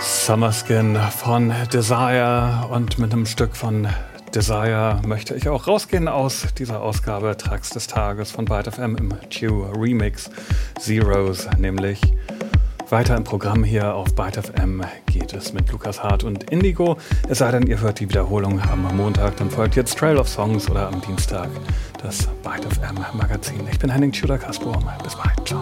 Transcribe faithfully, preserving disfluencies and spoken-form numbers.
Summerskin von Desire, und mit einem Stück von Desire möchte ich auch rausgehen aus dieser Ausgabe Tracks des Tages von Byte F M im Q Remix Zeros, nämlich weiter im Programm hier auf Byte F M geht es mit Lukas Hart und Indigo. Es sei denn, ihr hört die Wiederholung am Montag, dann folgt jetzt Trail of Songs oder am Dienstag das Byte F M Magazin. Ich bin Henning Tudor-Castro. Bis bald. Ciao.